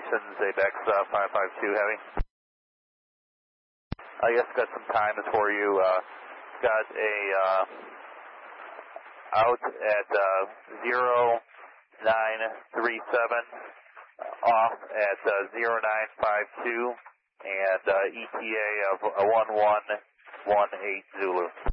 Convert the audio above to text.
Parsons, Apex 552 Heavy. Yes, got some times for you. Got a out at 0937, off at 0952, and ETA of 1118 Zulu.